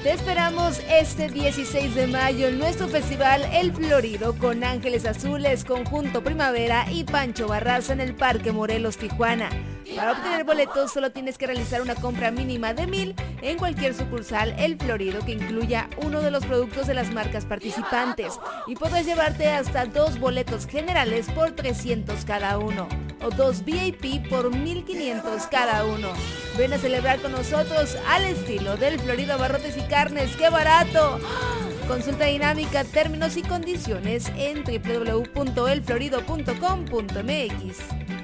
Te esperamos este 16 de mayo en nuestro festival El Florido con Ángeles Azules, Conjunto Primavera y Pancho Barraza en el Parque Morelos, Tijuana. Para obtener boletos solo tienes que realizar una compra mínima de 1,000 en cualquier sucursal El Florido que incluya uno de los productos de las marcas participantes y podrás llevarte hasta 2 boletos generales por 300 cada uno o 2 VIP por 1,500 cada uno. Ven a celebrar con nosotros al estilo del Florido Abarrotes y Carnes. ¡Qué barato! Consulta dinámica, términos y condiciones en www.elflorido.com.mx.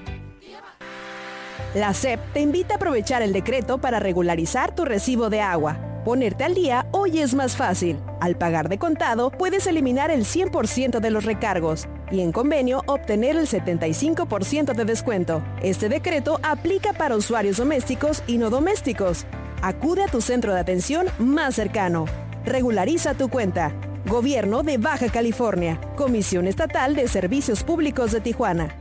La SEP te invita a aprovechar el decreto para regularizar tu recibo de agua. Ponerte al día hoy es más fácil. Al pagar de contado, puedes eliminar el 100% de los recargos y en convenio obtener el 75% de descuento. Este decreto aplica para usuarios domésticos y no domésticos. Acude a tu centro de atención más cercano. Regulariza tu cuenta. Gobierno de Baja California. Comisión Estatal de Servicios Públicos de Tijuana.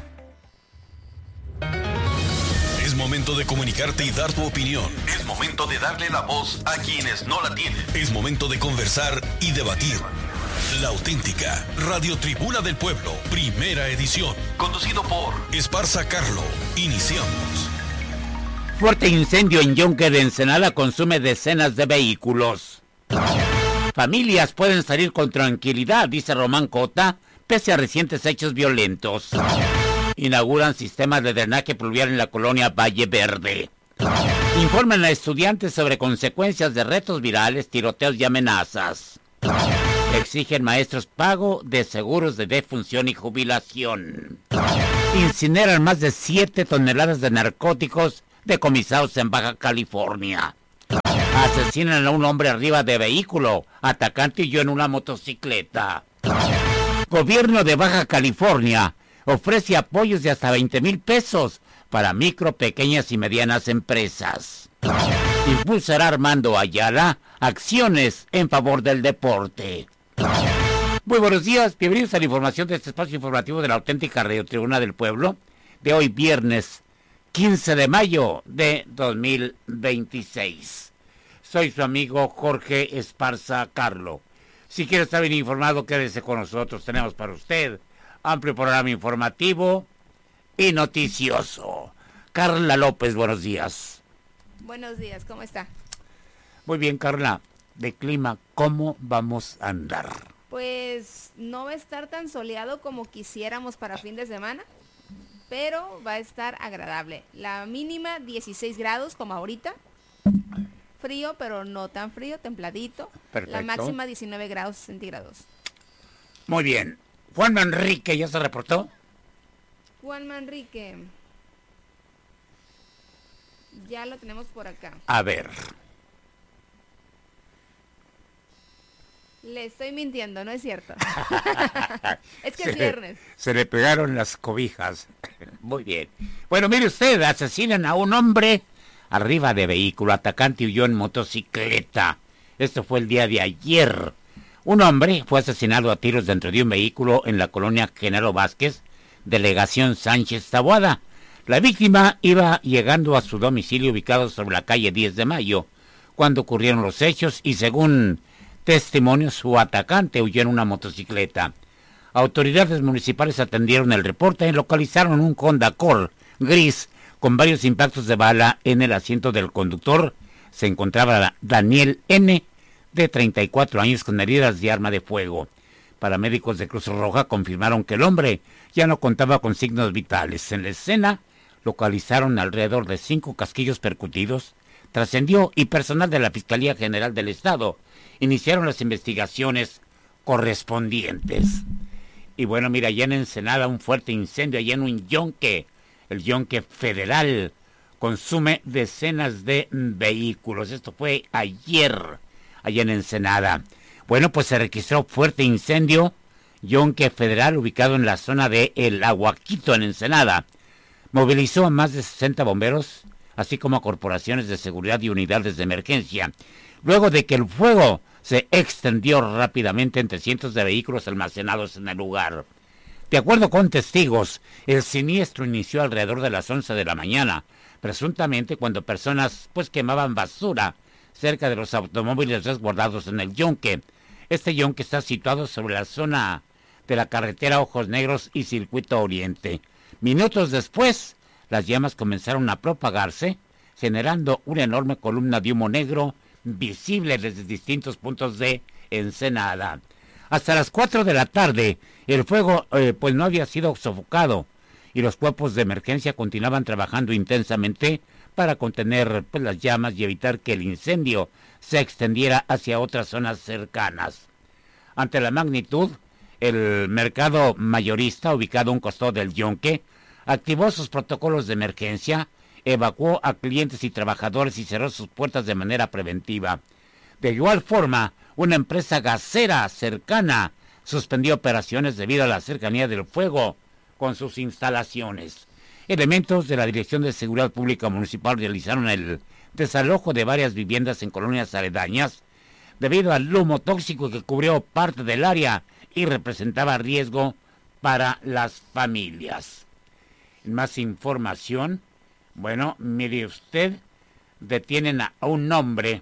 Es momento de comunicarte y dar tu opinión. Es momento de darle la voz a quienes no la tienen. Es momento de conversar y debatir. La auténtica Radio Tribuna del Pueblo, primera edición. Conducido por Esparza Carlo. Iniciamos. Fuerte incendio en Yonke de Ensenada consume decenas de vehículos. Familias pueden salir con tranquilidad, dice Román Cota, pese a recientes hechos violentos. Inauguran sistemas de drenaje pluvial en la colonia Valle Verde. Informan a estudiantes sobre consecuencias de retos virales, tiroteos y amenazas. Exigen maestros pago de seguros de defunción y jubilación. Incineran más de 7 toneladas de narcóticos decomisados en Baja California. Asesinan a un hombre arriba de vehículo. Atacante huyó en una motocicleta. Gobierno de Baja California ofrece apoyos de hasta 20,000 pesos para micro, pequeñas y medianas empresas. Impulsará Armando Ayala acciones en favor del deporte. Muy buenos días, bienvenidos a la información de este espacio informativo de la auténtica Radio Tribuna del Pueblo, de hoy viernes 15 de mayo de 2026. Soy su amigo Jorge Esparza Carlo. Si quiere estar bien informado, quédese con nosotros. Tenemos para usted amplio programa informativo y noticioso. Carla López, buenos días. Buenos días, ¿cómo está? Muy bien, Carla. De clima, ¿cómo vamos a andar? Pues no va a estar tan soleado como quisiéramos para fin de semana, pero va a estar agradable. La mínima 16 grados como ahorita. Frío, pero no tan frío, templadito. Perfecto. La máxima 19 grados centígrados. Muy bien. Juan Manrique, ¿ya se reportó? Juan Manrique. Ya lo tenemos por acá. A ver. Le estoy mintiendo, no es cierto. Es que es viernes. Se le pegaron las cobijas. Muy bien. Bueno, mire usted, asesinan a un hombre arriba de vehículo. Atacante huyó en motocicleta. Esto fue el día de ayer. Un hombre fue asesinado a tiros dentro de un vehículo en la colonia Genaro Vázquez, delegación Sánchez Taboada. La víctima iba llegando a su domicilio ubicado sobre la calle 10 de Mayo, cuando ocurrieron los hechos y según testimonios, su atacante huyó en una motocicleta. Autoridades municipales atendieron el reporte y localizaron un Honda Accord gris con varios impactos de bala en el asiento del conductor. Se encontraba Daniel N., de 34 años, con heridas de arma de fuego. Paramédicos de Cruz Roja confirmaron que el hombre ya no contaba con signos vitales. En la escena localizaron alrededor de 5 casquillos percutidos. Trascendió y personal de la Fiscalía General del Estado iniciaron las investigaciones correspondientes. Y bueno, mira, allá en Ensenada un fuerte incendio, allá en un yonque. El yonque federal consume decenas de vehículos. Esto fue ayer, allá en Ensenada. Bueno, pues se registró fuerte incendio, yonque federal ubicado en la zona de El Aguaquito, en Ensenada. Movilizó a más de 60 bomberos, así como a corporaciones de seguridad y unidades de emergencia, luego de que el fuego se extendió rápidamente entre cientos de vehículos almacenados en el lugar. De acuerdo con testigos, el siniestro inició alrededor de las 11 de la mañana, presuntamente cuando personas quemaban basura cerca de los automóviles resguardados en el yunque. Este yunque está situado sobre la zona de la carretera Ojos Negros y Circuito Oriente. Minutos después, las llamas comenzaron a propagarse, generando una enorme columna de humo negro visible desde distintos puntos de Ensenada. Hasta las 4 de la tarde, el fuego pues no había sido sofocado y los cuerpos de emergencia continuaban trabajando intensamente para contener pues, las llamas y evitar que el incendio se extendiera hacia otras zonas cercanas. Ante la magnitud, el mercado mayorista, ubicado a un costado del yunque, activó sus protocolos de emergencia, evacuó a clientes y trabajadores y cerró sus puertas de manera preventiva. De igual forma, una empresa gasera cercana suspendió operaciones debido a la cercanía del fuego con sus instalaciones. Elementos de la Dirección de Seguridad Pública Municipal realizaron el desalojo de varias viviendas en colonias aledañas debido al humo tóxico que cubrió parte del área y representaba riesgo para las familias. Más información, bueno, mire usted, detienen a un hombre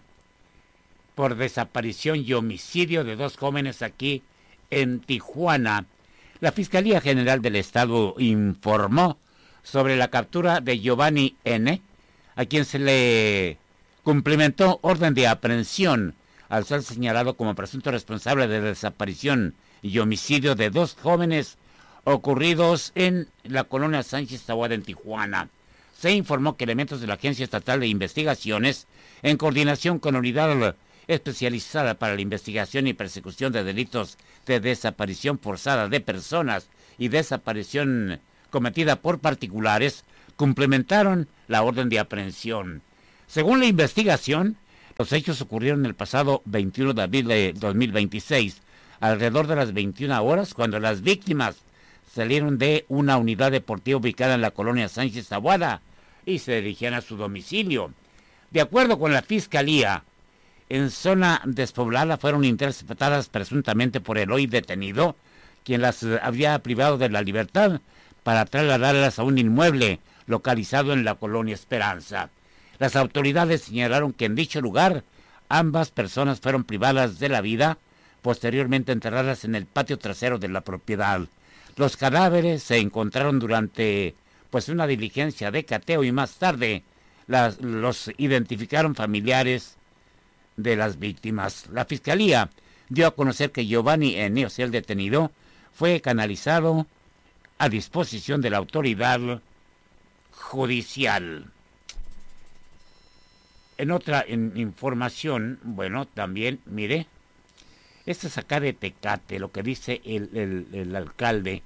por desaparición y homicidio de 2 jóvenes aquí en Tijuana. La Fiscalía General del Estado informó sobre la captura de Giovanni N., a quien se le cumplimentó orden de aprehensión al ser señalado como presunto responsable de la desaparición y homicidio de 2 jóvenes ocurridos en la colonia Sánchez Taboada en Tijuana. Se informó que elementos de la Agencia Estatal de Investigaciones, en coordinación con la Unidad Especializada para la Investigación y Persecución de Delitos de Desaparición Forzada de Personas y Desaparición cometida por particulares, complementaron la orden de aprehensión. Según la investigación, los hechos ocurrieron el pasado 21 de abril de 2026, alrededor de las 21 horas, cuando las víctimas salieron de una unidad deportiva ubicada en la colonia Sánchez Taboada y se dirigían a su domicilio. De acuerdo con la Fiscalía, en zona despoblada fueron interceptadas presuntamente por el hoy detenido, quien las había privado de la libertad para trasladarlas a un inmueble localizado en la colonia Esperanza. Las autoridades señalaron que en dicho lugar ambas personas fueron privadas de la vida, posteriormente enterradas en el patio trasero de la propiedad. Los cadáveres se encontraron durante una diligencia de cateo y más tarde los identificaron familiares de las víctimas. La Fiscalía dio a conocer que Giovanni N., o sea, el detenido, fue canalizado a disposición de la autoridad judicial. En otra información, bueno, también, mire, esto es acá de Tecate, lo que dice el alcalde,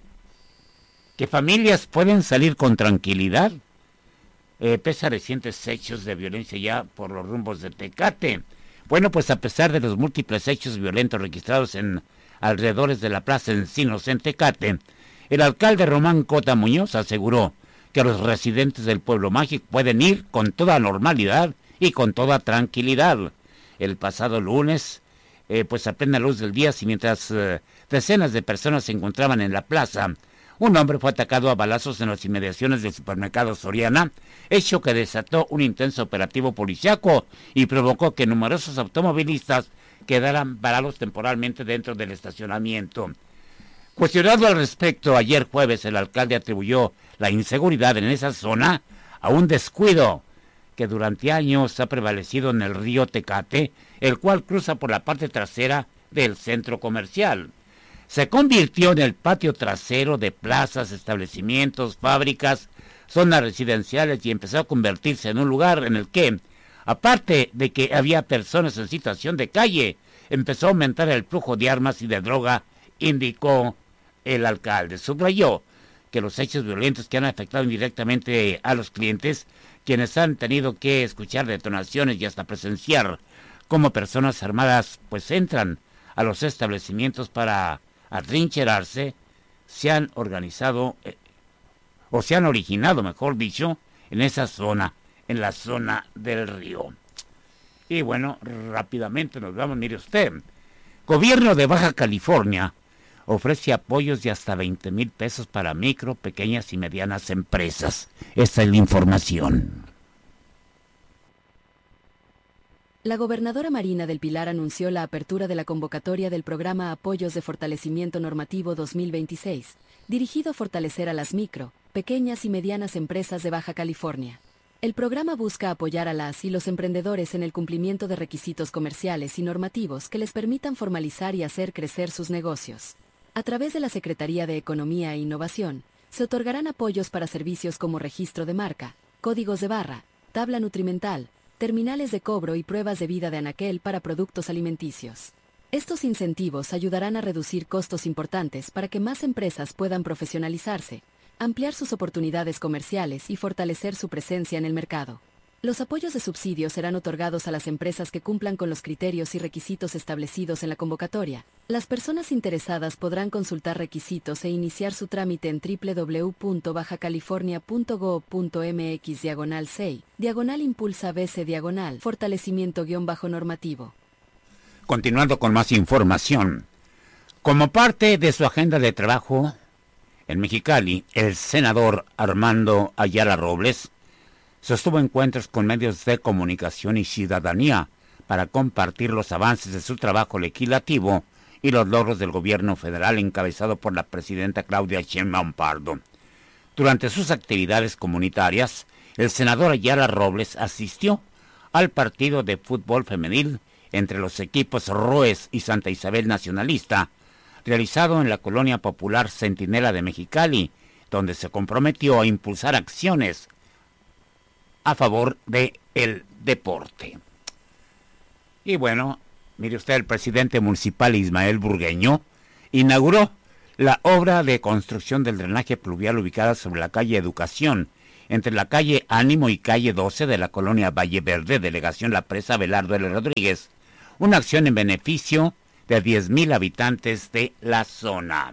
que familias pueden salir con tranquilidad, pese a recientes hechos de violencia ya por los rumbos de Tecate. Bueno, pues a pesar de los múltiples hechos violentos registrados en alrededores de la Plaza Encinos en Tecate, el alcalde Román Cota Muñoz aseguró que los residentes del Pueblo Mágico pueden ir con toda normalidad y con toda tranquilidad. El pasado lunes, a plena luz del día, y mientras decenas de personas se encontraban en la plaza, un hombre fue atacado a balazos en las inmediaciones del supermercado Soriana, hecho que desató un intenso operativo policiaco y provocó que numerosos automovilistas quedaran parados temporalmente dentro del estacionamiento. Cuestionado al respecto, ayer jueves el alcalde atribuyó la inseguridad en esa zona a un descuido que durante años ha prevalecido en el río Tecate, el cual cruza por la parte trasera del centro comercial. Se convirtió en el patio trasero de plazas, establecimientos, fábricas, zonas residenciales y empezó a convertirse en un lugar en el que, aparte de que había personas en situación de calle, empezó a aumentar el flujo de armas y de droga, indicó el alcalde. Subrayó que los hechos violentos que han afectado indirectamente a los clientes, quienes han tenido que escuchar detonaciones y hasta presenciar cómo personas armadas entran a los establecimientos para atrincherarse, se han organizado, o se han originado, mejor dicho, en esa zona, en la zona del río. Y bueno, rápidamente nos vamos, mire usted. Gobierno de Baja California ofrece apoyos de hasta 20,000 pesos para micro, pequeñas y medianas empresas. Esta es la información. La gobernadora Marina del Pilar anunció la apertura de la convocatoria del programa Apoyos de Fortalecimiento Normativo 2026, dirigido a fortalecer a las micro, pequeñas y medianas empresas de Baja California. El programa busca apoyar a las y los emprendedores en el cumplimiento de requisitos comerciales y normativos que les permitan formalizar y hacer crecer sus negocios. A través de la Secretaría de Economía e Innovación, se otorgarán apoyos para servicios como registro de marca, códigos de barra, tabla nutrimental, terminales de cobro y pruebas de vida de anaquel para productos alimenticios. Estos incentivos ayudarán a reducir costos importantes para que más empresas puedan profesionalizarse, ampliar sus oportunidades comerciales y fortalecer su presencia en el mercado. Los apoyos de subsidio serán otorgados a las empresas que cumplan con los criterios y requisitos establecidos en la convocatoria. Las personas interesadas podrán consultar requisitos e iniciar su trámite en www.bajacalifornia.gov.mx/impulsa-BC/fortalecimiento-normativo. Continuando con más información. Como parte de su agenda de trabajo en Mexicali, el senador Armando Ayala Robles sostuvo encuentros con medios de comunicación y ciudadanía para compartir los avances de su trabajo legislativo y los logros del gobierno federal encabezado por la presidenta Claudia Sheinbaum Pardo. Durante sus actividades comunitarias, el senador Ayala Robles asistió al partido de fútbol femenil entre los equipos Roes y Santa Isabel Nacionalista, realizado en la colonia popular Centinela de Mexicali, donde se comprometió a impulsar acciones a favor del deporte. Y bueno, mire usted, el presidente municipal Ismael Burgueño inauguró la obra de construcción del drenaje pluvial ubicada sobre la calle Educación, entre la calle Ánimo y calle 12 de la colonia Valle Verde, delegación La Presa Abelardo L. Rodríguez, una acción en beneficio de 10,000 habitantes de la zona.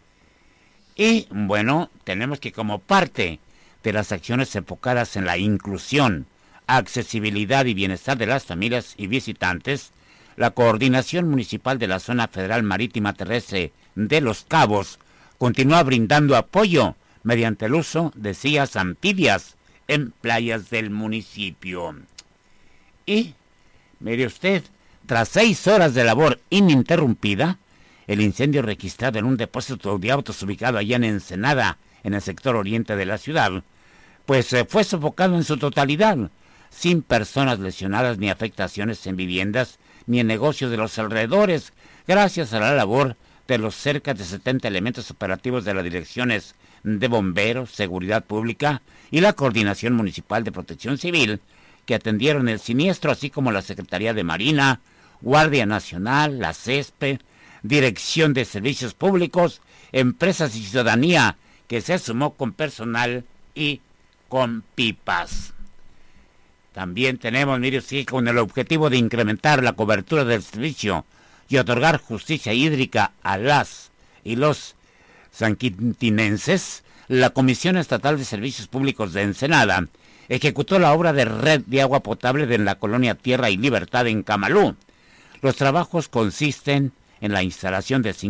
Y bueno, tenemos que como parte de las acciones enfocadas en la inclusión, accesibilidad y bienestar de las familias y visitantes, la Coordinación Municipal de la Zona Federal Marítima Terrestre de Los Cabos continúa brindando apoyo mediante el uso de sillas anfibias en playas del municipio. Y, mire usted, tras 6 horas de labor ininterrumpida, el incendio registrado en un depósito de autos ubicado allá en Ensenada, en el sector oriente de la ciudad, pues fue sofocado en su totalidad, sin personas lesionadas ni afectaciones en viviendas ni en negocios de los alrededores, gracias a la labor de los cerca de 70 elementos operativos de las direcciones de bomberos, seguridad pública y la Coordinación Municipal de Protección Civil, que atendieron el siniestro, así como la Secretaría de Marina, Guardia Nacional, la CESPE, Dirección de Servicios Públicos, Empresas y Ciudadanía, que se sumó con personal y con pipas. También tenemos, mire usted, con el objetivo de incrementar la cobertura del servicio y otorgar justicia hídrica a las y los sanquintinenses, la Comisión Estatal de Servicios Públicos de Ensenada ejecutó la obra de red de agua potable de la colonia Tierra y Libertad en Camalú. Los trabajos consisten en la instalación de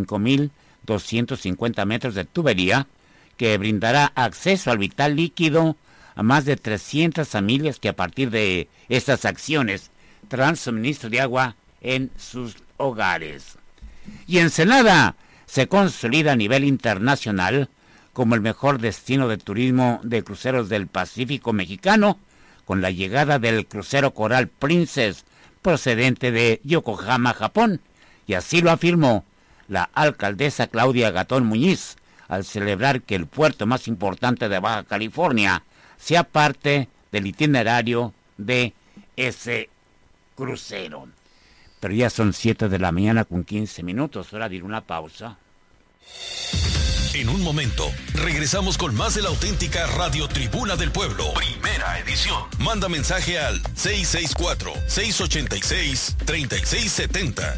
5,250 metros de tubería que brindará acceso al vital líquido a más de 300 familias que a partir de estas acciones traerán suministro de agua en sus hogares. Y Ensenada se consolida a nivel internacional como el mejor destino de turismo de cruceros del Pacífico mexicano, con la llegada del crucero Coral Princess procedente de Yokohama, Japón, y así lo afirmó la alcaldesa Claudia Gatón Muñiz al celebrar que el puerto más importante de Baja California sea parte del itinerario de ese crucero. Pero ya son 7 de la mañana con 15 minutos, hora de ir a una pausa. En un momento, regresamos con más de la auténtica Radio Tribuna del Pueblo. Primera edición. Manda mensaje al 664-686-3670.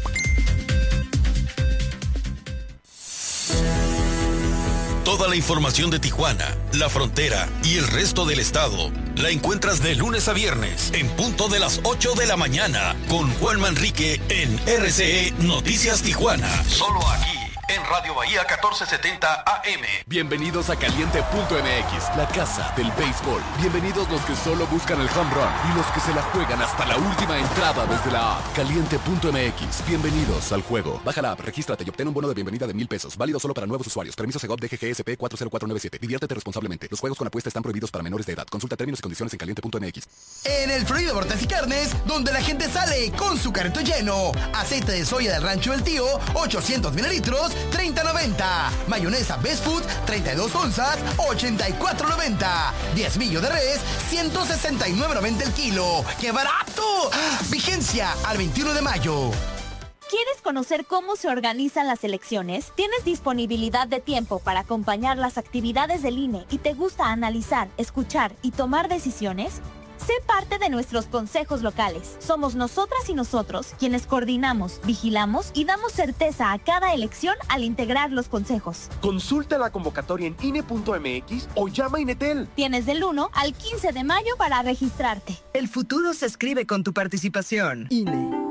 Toda la información de Tijuana, la frontera y el resto del estado la encuentras de lunes a viernes en punto de las 8 de la mañana con Juan Manrique en RCE Noticias Tijuana. Solo aquí en Radio Bahía 1470 AM. Bienvenidos a Caliente.mx, la casa del béisbol. Bienvenidos los que solo buscan el home run y los que se la juegan hasta la última entrada desde la app. Caliente.mx, bienvenidos al juego. Baja la app, regístrate y obtén un bono de bienvenida de $1,000. Válido solo para nuevos usuarios. Permiso Segov DGGSP 40497. Diviértete responsablemente. Los juegos con apuesta están prohibidos para menores de edad. Consulta términos y condiciones en Caliente.mx. En el Florido Hortas y Carnes, donde la gente sale con su carrito lleno. Aceite de soya del Rancho del Tío, 800 mililitros, $30.90. Mayonesa Best Food, 32 onzas, $84.90. Diezmillo de res, $169.90 el kilo. ¡Qué barato! Vigencia al 21 de mayo. ¿Quieres conocer cómo se organizan las elecciones? ¿Tienes disponibilidad de tiempo para acompañar las actividades del INE y te gusta analizar, escuchar y tomar decisiones? Sé parte de nuestros consejos locales. Somos nosotras y nosotros quienes coordinamos, vigilamos y damos certeza a cada elección al integrar los consejos. Consulta la convocatoria en INE.mx o llama a Inetel. Tienes del 1 al 15 de mayo para registrarte. El futuro se escribe con tu participación. INE.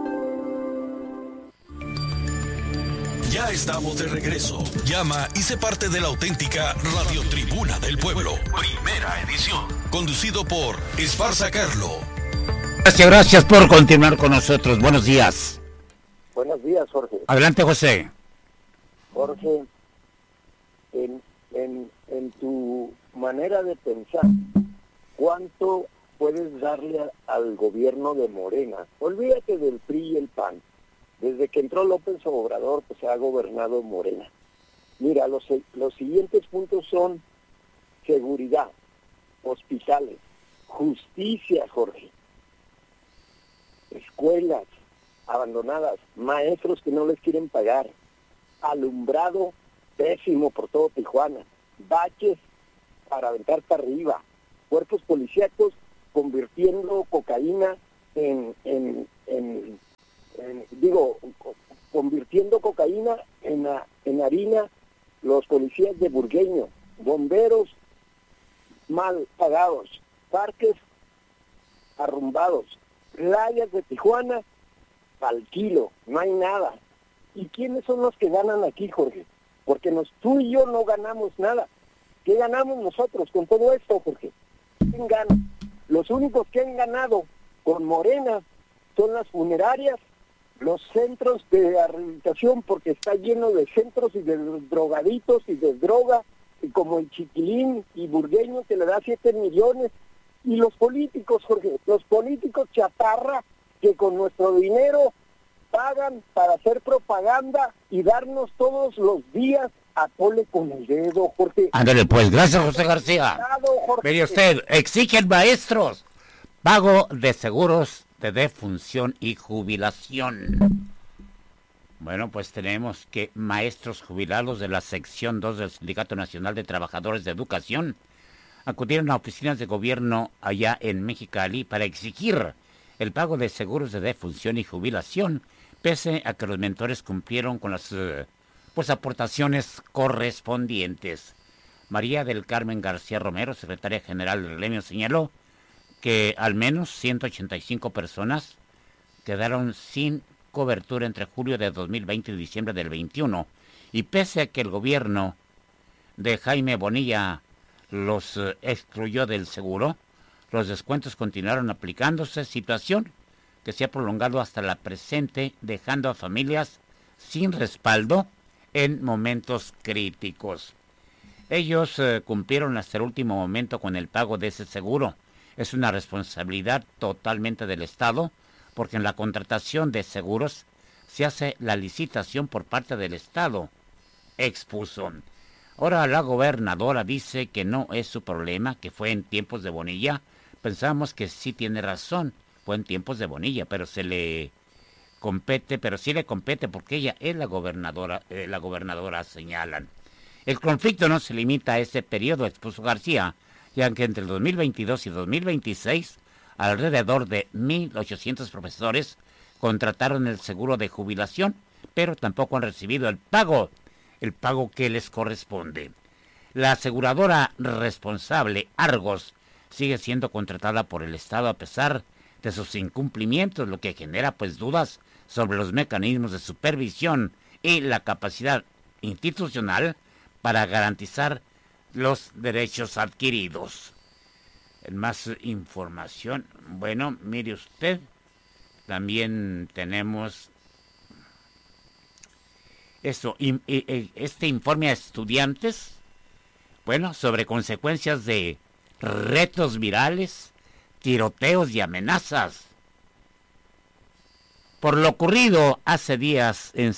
Ya estamos de regreso. Llama y sé parte de la auténtica Radio Tribuna del Pueblo. Primera edición. Conducido por Esparza Carlo. Gracias por continuar con nosotros. Buenos días. Buenos días, Jorge. Adelante, José. Jorge, en tu manera de pensar, ¿cuánto puedes darle al gobierno de Morena? Olvídate del PRI y el PAN. Desde que entró López Obrador, pues se ha gobernado Morena. Mira, los siguientes puntos son seguridad, hospitales, justicia, Jorge, escuelas abandonadas, maestros que no les quieren pagar, alumbrado pésimo por todo Tijuana, baches para aventar para arriba, cuerpos policíacos convirtiendo cocaína convirtiendo cocaína en harina, los policías de Burgueño, bomberos mal pagados, parques arrumbados, playas de Tijuana al kilo, no hay nada. ¿Y quiénes son los que ganan aquí, Jorge? Porque tú y yo no ganamos nada. ¿Qué ganamos nosotros con todo esto, Jorge? ¿Quién gana? Los únicos que han ganado con Morena son las funerarias, los centros de rehabilitación, porque está lleno de centros y de drogaditos y de droga, y como el Chiquilín y Burgueño que le da 7 millones, y los políticos, Jorge, los políticos chatarra que con nuestro dinero pagan para hacer propaganda y darnos todos los días a tole con el dedo, Jorge. Ándale pues, gracias, José García. Mire usted, exigen maestros pago de seguros de defunción y jubilación. Bueno, pues tenemos que maestros jubilados de la sección 2 del Sindicato Nacional de Trabajadores de Educación acudieron a oficinas de gobierno allá en Mexicali para exigir el pago de seguros de defunción y jubilación, pese a que los mentores cumplieron con las aportaciones correspondientes. María del Carmen García Romero, secretaria general del gremio, señaló que al menos 185 personas quedaron sin cobertura entre julio de 2020 y diciembre del 21, y pese a que el gobierno de Jaime Bonilla los excluyó del seguro, los descuentos continuaron aplicándose, situación que se ha prolongado hasta la presente, dejando a familias sin respaldo en momentos críticos. Ellos cumplieron hasta el último momento con el pago de ese seguro. Es una responsabilidad totalmente del Estado, porque en la contratación de seguros se hace la licitación por parte del Estado, expuso. Ahora la gobernadora dice que no es su problema, que fue en tiempos de Bonilla. Pensamos que sí tiene razón, fue en tiempos de Bonilla, pero sí le compete porque ella es la gobernadora, señalan. El conflicto no se limita a ese periodo, expuso García, ya que entre el 2022 y 2026, alrededor de 1,800 profesores contrataron el seguro de jubilación, pero tampoco han recibido el pago que les corresponde. La aseguradora responsable, Argos, sigue siendo contratada por el Estado a pesar de sus incumplimientos, lo que genera dudas sobre los mecanismos de supervisión y la capacidad institucional para garantizar los derechos adquiridos. En más información, bueno, mire usted, también tenemos eso, este informe a estudiantes, bueno, sobre consecuencias de retos virales, tiroteos y amenazas. Por lo ocurrido hace días en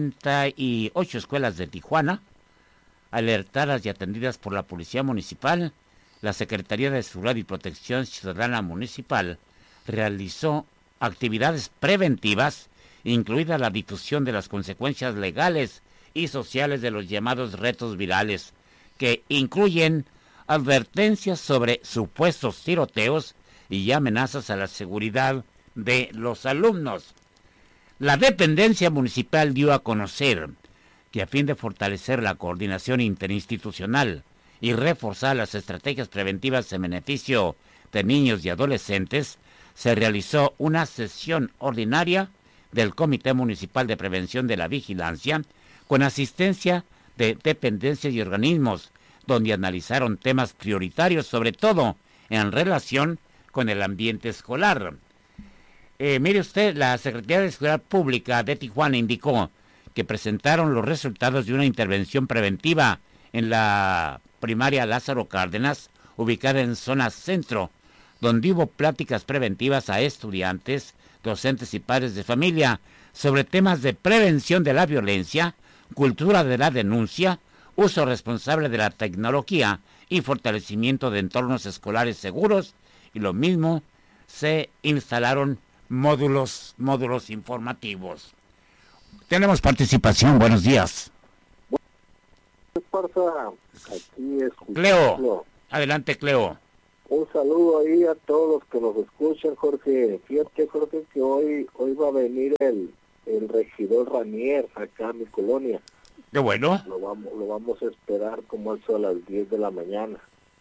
78 escuelas de Tijuana, alertadas y atendidas por la Policía Municipal, la Secretaría de Seguridad y Protección Ciudadana Municipal realizó actividades preventivas, incluida la difusión de las consecuencias legales y sociales de los llamados retos virales, que incluyen advertencias sobre supuestos tiroteos y amenazas a la seguridad de los alumnos. La dependencia municipal dio a conocer que a fin de fortalecer la coordinación interinstitucional y reforzar las estrategias preventivas en beneficio de niños y adolescentes, se realizó una sesión ordinaria del Comité Municipal de Prevención de la Vigilancia con asistencia de dependencias y organismos, donde analizaron temas prioritarios, sobre todo en relación con el ambiente escolar. Mire usted, la Secretaría de Seguridad Pública de Tijuana indicó que presentaron los resultados de una intervención preventiva en la primaria Lázaro Cárdenas, ubicada en zona centro, donde hubo pláticas preventivas a estudiantes, docentes y padres de familia sobre temas de prevención de la violencia, cultura de la denuncia, uso responsable de la tecnología y fortalecimiento de entornos escolares seguros, y lo mismo se instalaron módulos informativos. Tenemos participación, buenos días. ¿Qué pasa? Aquí es Cleo, adelante Cleo. Un saludo ahí a todos los que nos escuchan, Jorge. Fíjate, Jorge, que hoy va a venir el regidor Ranier acá a mi colonia. Qué bueno. Lo vamos a esperar como eso a las 10 de la mañana.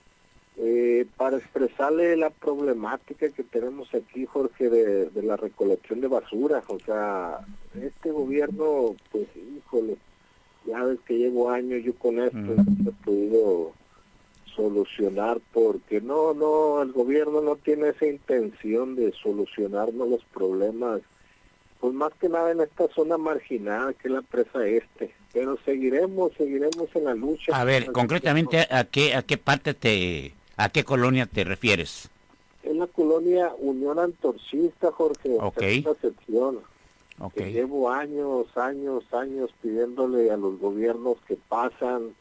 Para expresarle la problemática que tenemos aquí, Jorge, de la recolección de basura. O sea, este gobierno, pues, híjole, ya ves que llevo años yo con esto, no he podido solucionar, porque el gobierno no tiene esa intención de solucionarnos los problemas, pues más que nada en esta zona marginada que es la presa este, pero seguiremos en la lucha. A ver, concretamente, ¿a qué parte a qué colonia te refieres? En la colonia Unión Antorchista, Jorge, esta sección. Okay. Que llevo años pidiéndole a los gobiernos que pasan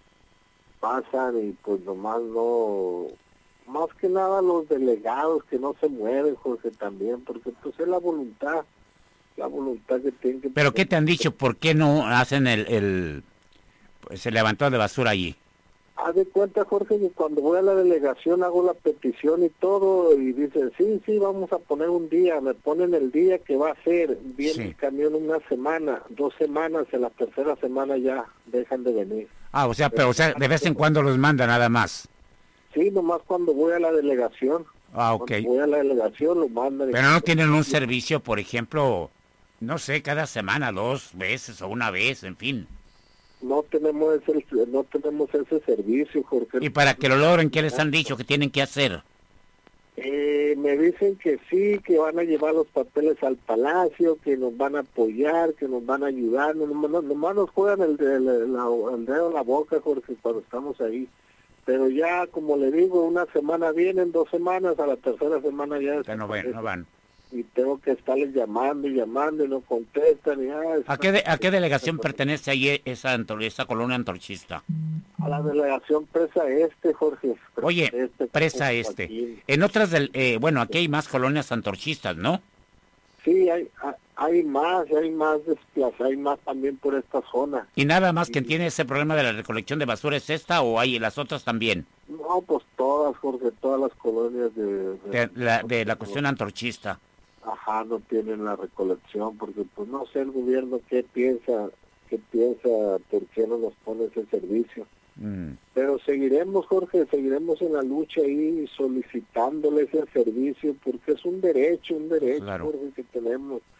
y pues nomás no, más que nada los delegados que no se mueven, Jorge, también, porque pues es la voluntad que tienen que... ¿Pero qué te han dicho? ¿Por qué no hacen pues, el levantado de basura allí? Haz de cuenta, Jorge, que cuando voy a la delegación hago la petición y todo, y dicen, sí, vamos a poner un día, me ponen el día que va a ser, viene el camión una semana, 2 semanas, en la tercera semana ya dejan de venir. O sea, de vez en cuando los mandan nada más. Sí, nomás cuando voy a la delegación. Ok. Cuando voy a la delegación lo mandan. Pero no tienen un servicio, por ejemplo, no sé, cada semana, 2 veces o una vez, en fin. No tenemos ese servicio, Jorge. ¿Y para que lo logren, qué les han dicho que tienen que hacer? Me dicen que sí, que van a llevar los papeles al palacio, que nos van a apoyar, que nos van a ayudar. Nomás nos juegan el dedo en la boca, Jorge, cuando estamos ahí. Pero ya, como le digo, una semana vienen, 2 semanas, a la tercera semana ya... No van. Y tengo que estarles llamando y no contestan. ¿A qué delegación pertenece ahí esa colonia antorchista? A la delegación Presa Este, Jorge. Oye, Presa Este. En otras, aquí hay más colonias antorchistas, ¿no? Sí, hay más desplazados, hay más también por esta zona. ¿Y nada más que tiene ese problema de la recolección de basura es esta o hay las otras también? No, pues todas, Jorge, todas las colonias de la cuestión antorchista. Ajá, no tienen la recolección, porque pues no sé el gobierno qué piensa, por qué no nos pone ese servicio. Pero seguiremos, Jorge, en la lucha ahí solicitándole ese servicio, porque es un derecho, claro, Jorge, que tenemos.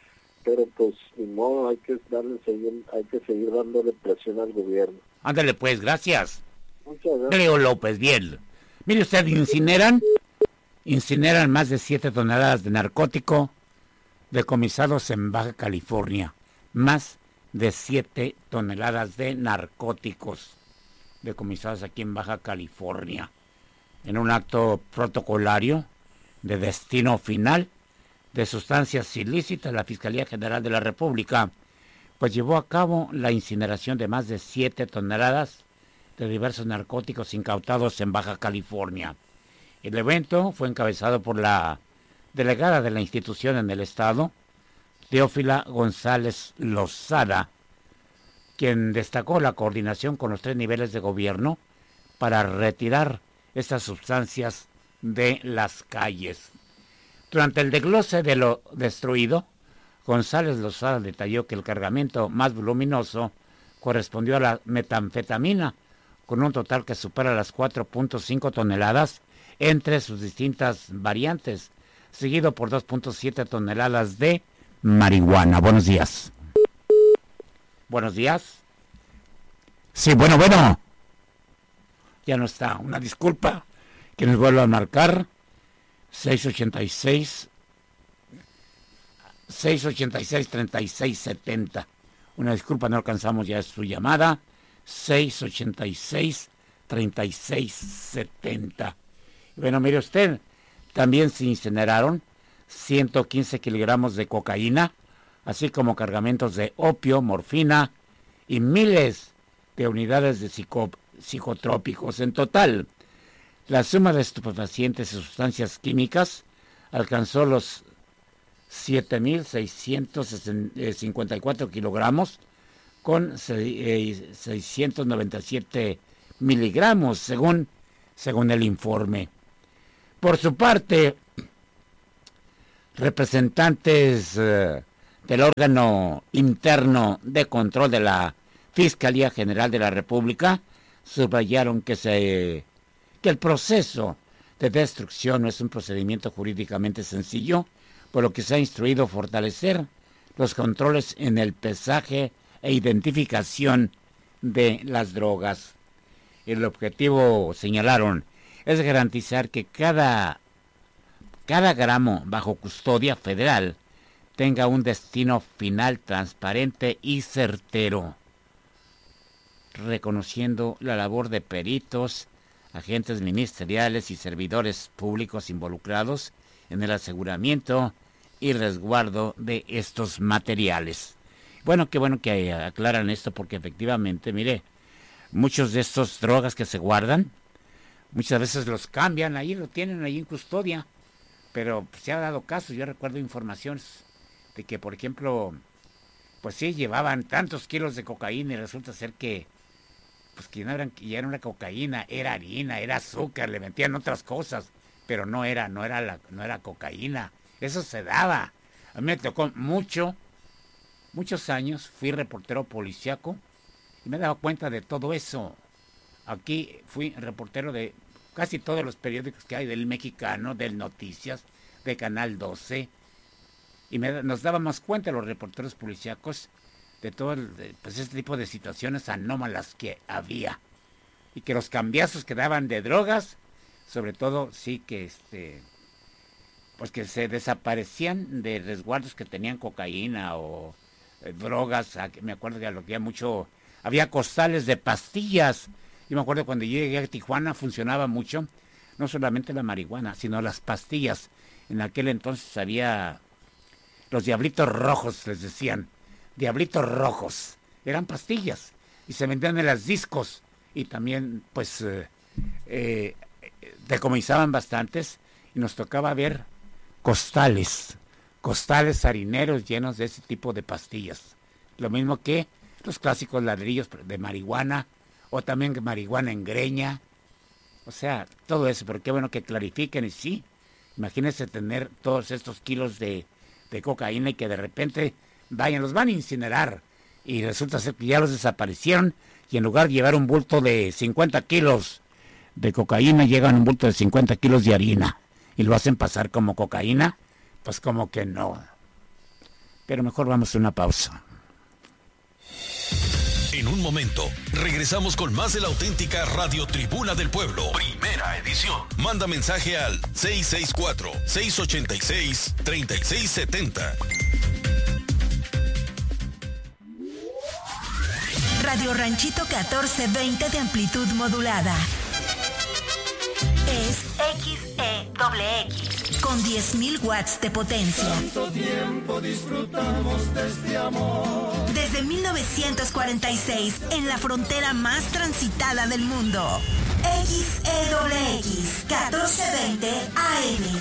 pero pues ni modo, hay que seguir dándole presión al gobierno. Ándale pues, gracias. Muchas gracias. Leo López, bien. Mire usted, incineran más de 7 toneladas de narcótico decomisados en Baja California. Más de 7 toneladas de narcóticos decomisados aquí en Baja California. En un acto protocolario de destino final de sustancias ilícitas, la Fiscalía General de la República pues llevó a cabo la incineración de más de 7 toneladas de diversos narcóticos incautados en Baja California. El evento fue encabezado por la delegada de la institución en el estado, Teófila González Lozada, quien destacó la coordinación con los 3 niveles de gobierno para retirar estas sustancias de las calles. Durante el desglose de lo destruido, González Lozada detalló que el cargamento más voluminoso correspondió a la metanfetamina, con un total que supera las 4.5 toneladas entre sus distintas variantes, seguido por 2.7 toneladas de marihuana. Buenos días. Buenos días. Sí, bueno. Ya no está. Una disculpa. Que nos vuelva a marcar. 686-3670. Una disculpa, no alcanzamos ya su llamada. 686-3670. Bueno, mire usted, también se incineraron 115 kilogramos de cocaína, así como cargamentos de opio, morfina y miles de unidades de psicotrópicos. En total, la suma de estupefacientes y sustancias químicas alcanzó los 7.654 kilogramos con 697 miligramos, según el informe. Por su parte, representantes del órgano interno de control de la Fiscalía General de la República subrayaron que el proceso de destrucción no es un procedimiento jurídicamente sencillo, por lo que se ha instruido fortalecer los controles en el pesaje e identificación de las drogas. El objetivo, señalaron, es garantizar que cada gramo bajo custodia federal tenga un destino final transparente y certero, reconociendo la labor de peritos, agentes ministeriales y servidores públicos involucrados en el aseguramiento y resguardo de estos materiales. Bueno que aclaran esto, porque efectivamente, mire, muchos de estos drogas que se guardan, muchas veces los cambian ahí, lo tienen ahí en custodia, pero se ha dado caso. Yo recuerdo informaciones de que, por ejemplo, pues sí, llevaban tantos kilos de cocaína y resulta ser que pues que ya era una cocaína, era harina, era azúcar, le metían otras cosas, pero no era cocaína. Eso se daba. A mí me tocó muchos años, fui reportero policíaco y me daba cuenta de todo eso. Aquí fui reportero de casi todos los periódicos que hay, del Mexicano, del Noticias, de Canal 12, y nos dábamos cuenta los reporteros policíacos de todo este tipo de situaciones anómalas que había, y que los cambiazos que daban de drogas, sobre todo sí que pues que se desaparecían de resguardos que tenían cocaína o drogas. Me acuerdo que había costales de pastillas. Yo me acuerdo cuando llegué a Tijuana funcionaba mucho, no solamente la marihuana, sino las pastillas. En aquel entonces había los diablitos rojos, les decían, diablitos rojos, eran pastillas, y se vendían en las discos, y también pues decomisaban bastantes, y nos tocaba ver costales harineros llenos de ese tipo de pastillas. Lo mismo que los clásicos ladrillos de marihuana, o también marihuana en greña. O sea, todo eso, pero qué bueno que clarifiquen. Y sí, imagínense tener todos estos kilos de cocaína y que de repente los van a incinerar, y resulta ser que ya los desaparecieron, y en lugar de llevar un bulto de 50 kilos de cocaína, llegan un bulto de 50 kilos de harina, y lo hacen pasar como cocaína. Pues como que no Pero mejor vamos a una pausa. En un momento, regresamos con más de la auténtica Radio Tribuna del Pueblo. Primera edición. Manda mensaje al 664-686-3670. Radio Ranchito 1420 de amplitud modulada. Es XEXX con 10.000 watts de potencia. Tanto tiempo disfrutamos de este amor. Desde 1946, en la frontera más transitada del mundo. XEXX 1420 AM.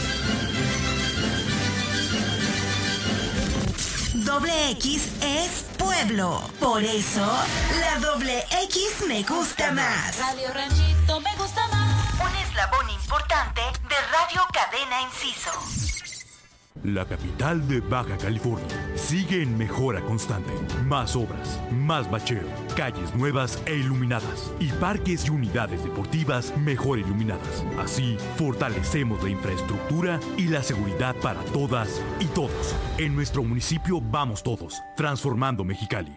Doble X es pueblo. Por eso, la doble X me gusta más. Radio Ranchito me gusta más. Un eslabón importante de Radio Cadena Enciso. La capital de Baja California sigue en mejora constante. Más obras, más bacheo, calles nuevas e iluminadas y parques y unidades deportivas mejor iluminadas. Así, fortalecemos la infraestructura y la seguridad para todas y todos. En nuestro municipio vamos todos, transformando Mexicali.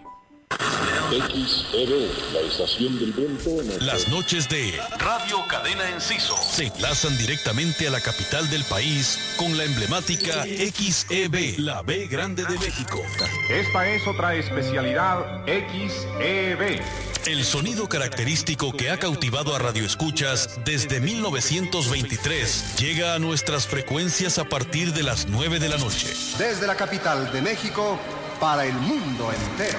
XEB, la estación del viento. Las noches de Radio Cadena Enciso se enlazan directamente a la capital del país con la emblemática XEB, la B Grande de México. Esta es otra especialidad XEB. El sonido característico que ha cautivado a radioescuchas desde 1923 llega a nuestras frecuencias a partir de las 9 de la noche. Desde la capital de México para el mundo entero.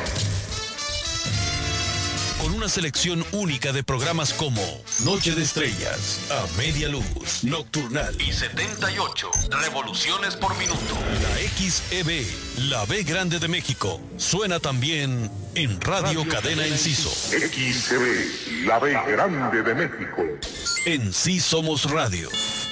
Con una selección única de programas como Noche de Estrellas, A Media Luz, Nocturnal y 78 revoluciones por minuto. La XEB, la B Grande de México, suena también en Radio Cadena Enciso. XEB, la B Grande de México. En Sí Somos Radio.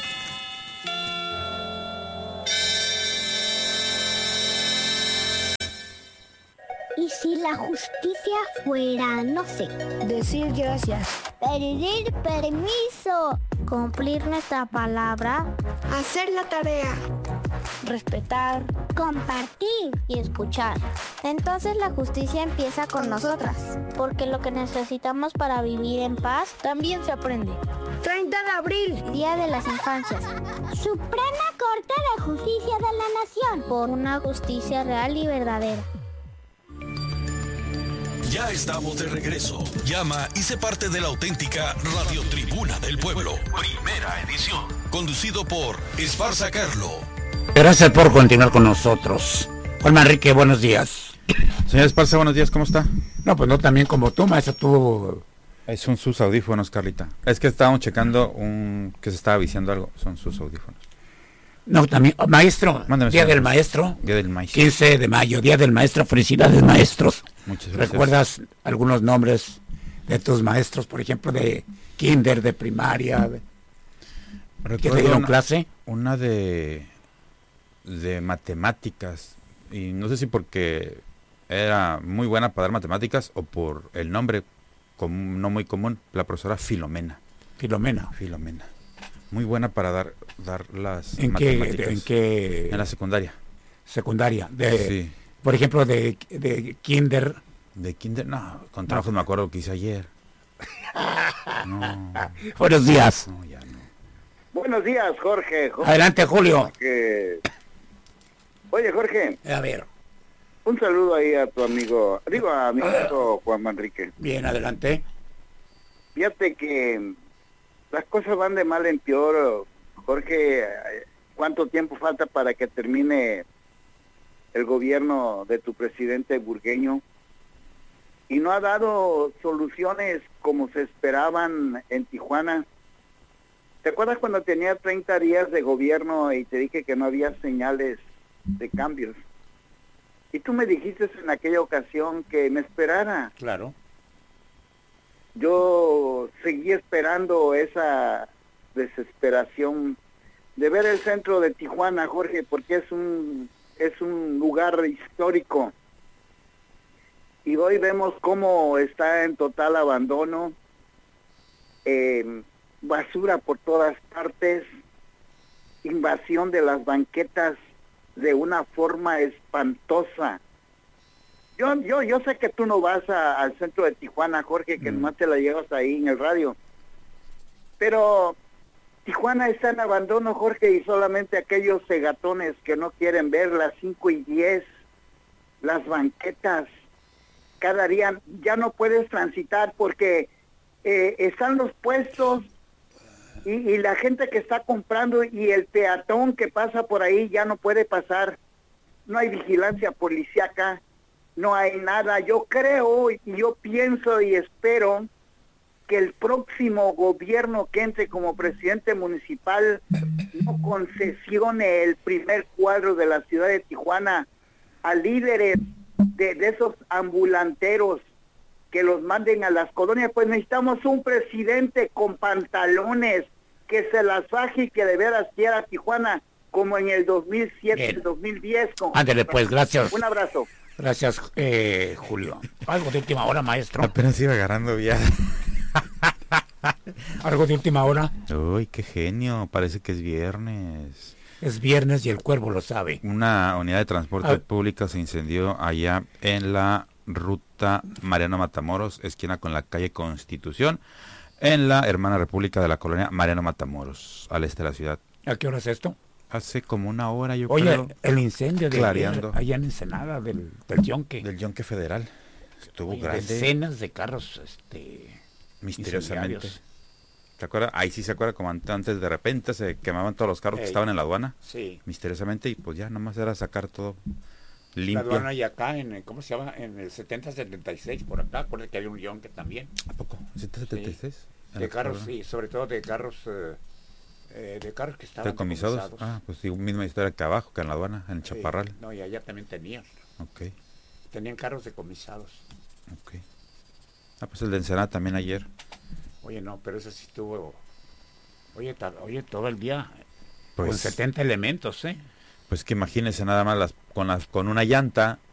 ¿Y si la justicia fuera, no sé, decir gracias, pedir permiso, cumplir nuestra palabra, hacer la tarea, respetar, compartir y escuchar? Entonces la justicia empieza con nosotras, porque lo que necesitamos para vivir en paz también se aprende. 30 de abril, Día de las Infancias. Suprema Corte de Justicia de la Nación, por una justicia real y verdadera. Ya estamos de regreso. Llama y sé parte de la auténtica Radio Tribuna del Pueblo. Primera edición. Conducido por Esparza Carlo. Gracias por continuar con nosotros. Juan Manrique, buenos días. Señor Esparza, buenos días, ¿cómo está? No, pues no tan bien como tú, maestro, tú... Son sus audífonos, Carlita. Es que estábamos checando que se estaba viciando algo. Son sus audífonos. No, también, maestro, Día del Maestro. Día del Maestro. 15 de mayo, Día del Maestro. Felicidades, maestros. Muchas gracias. ¿Recuerdas algunos nombres de tus maestros, por ejemplo, de kinder, de primaria? ¿Qué te dieron clase? Una de matemáticas. Y no sé si porque era muy buena para dar matemáticas o por el nombre no muy común, la profesora Filomena. Filomena. Muy buena para dar las ¿En matemáticas. ¿En qué? En la secundaria. Secundaria. Sí. Por ejemplo, de kinder. De kinder, no, con trabajos me acuerdo que hice ayer. No. Buenos días. No, ya no. Buenos días, Jorge. Adelante, Julio. Oye, Jorge. A ver. Un saludo ahí a tu amigo, a mi amigo Juan Manrique. Bien, adelante. Fíjate que las cosas van de mal en peor, Jorge. ¿Cuánto tiempo falta para que termine el gobierno de tu presidente Burgueño? Y no ha dado soluciones como se esperaban en Tijuana. ¿Te acuerdas cuando tenía 30 días de gobierno y te dije que no había señales de cambios? Y tú me dijiste en aquella ocasión que me esperara. Claro. Yo seguí esperando esa desesperación de ver el centro de Tijuana, Jorge, porque es un lugar histórico. Y hoy vemos cómo está en total abandono, basura por todas partes, invasión de las banquetas de una forma espantosa. Yo sé que tú no vas al centro de Tijuana, Jorge, que nomás te la llevas ahí en el radio. Pero Tijuana está en abandono, Jorge, y solamente aquellos cegatones que no quieren ver las 5 y 10, las banquetas, cada día ya no puedes transitar porque están los puestos y la gente que está comprando y el peatón que pasa por ahí ya no puede pasar. No hay vigilancia policíaca, no hay nada. Yo creo y yo pienso y espero que el próximo gobierno que entre como presidente municipal no concesione el primer cuadro de la ciudad de Tijuana a líderes de esos ambulanteros, que los manden a las colonias. Pues necesitamos un presidente con pantalones, que se las faje y que de veras quiera Tijuana, como en el 2007, el 2010. Ándale pues, gracias. Un abrazo. Gracias, Julio. Algo de última hora, maestro. Apenas iba agarrando viada. Algo de última hora. Uy, qué genio, parece que es viernes. Es viernes y el cuervo lo sabe. Una unidad de transporte pública se incendió allá en la ruta Mariano Matamoros, esquina con la calle Constitución, en la hermana república de la colonia Mariano Matamoros, al este de la ciudad. ¿A qué hora es esto? Hace como una hora, yo creo. Oye, el incendio de clareando allá en Ensenada del Yonque. Del Yonque Federal. Estuvo grande. Decenas de carros, misteriosamente. ¿Te acuerdas? Ahí sí se acuerda como antes de repente se quemaban todos los carros que estaban en la aduana. Sí. Misteriosamente, y pues ya nomás era sacar todo limpio. La aduana y acá en, ¿cómo se llama? En el 70-76 por acá, acuérdate que había un Yonque también. ¿A poco? ¿70-76? Sí. De carros, sí, sobre todo de carros que estaban decomisados. Ah, pues sí, misma historia que abajo, que en la aduana, en Chaparral. No, y allá también tenían. Ok. Tenían carros decomisados. Ok. Ah, pues el de Ensenada también ayer. Oye, no, pero ese sí estuvo... Oye, todo el día pues, con 70 elementos, ¿eh? Pues que imagínense nada más con una llanta